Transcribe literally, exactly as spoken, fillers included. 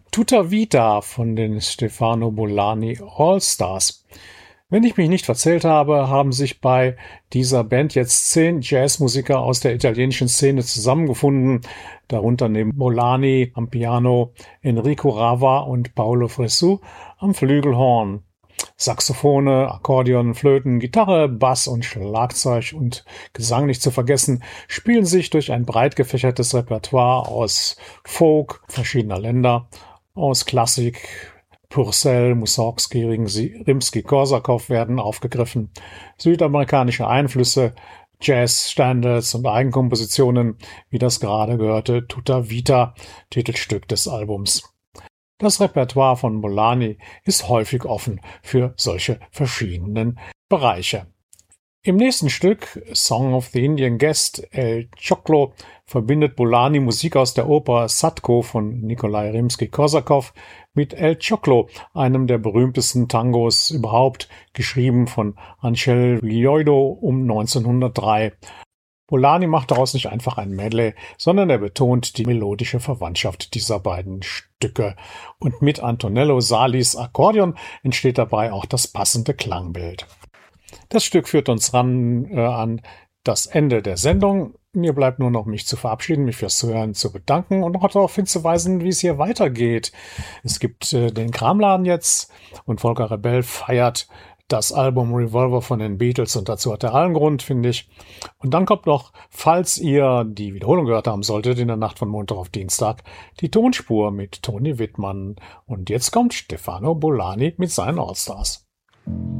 Tutta Vita von den Stefano Bollani All-Stars. Wenn ich mich nicht verzählt habe, haben sich bei dieser Band jetzt zehn Jazzmusiker aus der italienischen Szene zusammengefunden, darunter neben Bollani am Piano, Enrico Rava und Paolo Fresu am Flügelhorn. Saxophone, Akkordeon, Flöten, Gitarre, Bass und Schlagzeug und Gesang nicht zu vergessen, spielen sich durch ein breit gefächertes Repertoire aus Folk verschiedener Länder, aus Klassik, Purcell, Mussorgsky, Rimsky-Korsakow werden aufgegriffen, südamerikanische Einflüsse, Jazz-Standards und Eigenkompositionen, wie das gerade gehörte Tutta Vita, Titelstück des Albums. Das Repertoire von Bollani ist häufig offen für solche verschiedenen Bereiche. Im nächsten Stück, Song of the Indian Guest, El Choclo, verbindet Bollani Musik aus der Oper Sadko von Nikolai Rimsky-Korsakow mit El Choclo, einem der berühmtesten Tangos überhaupt, geschrieben von Angel Villoldo um neunzehnhundertdrei. Bollani macht daraus nicht einfach ein Medley, sondern er betont die melodische Verwandtschaft dieser beiden Stücke. Und mit Antonello Salis Akkordeon entsteht dabei auch das passende Klangbild. Das Stück führt uns ran äh, an das Ende der Sendung. Mir bleibt nur noch, mich zu verabschieden, mich fürs Zuhören zu bedanken und noch darauf hinzuweisen, wie es hier weitergeht. Es gibt äh, den Kramladen jetzt und Volker Rebell feiert das Album Revolver von den Beatles und dazu hat er allen Grund, finde ich. Und dann kommt noch, falls ihr die Wiederholung gehört haben solltet, in der Nacht von Montag auf Dienstag, die Tonspur mit Toni Wittmann. Und jetzt kommt Stefano Bollani mit seinen Allstars.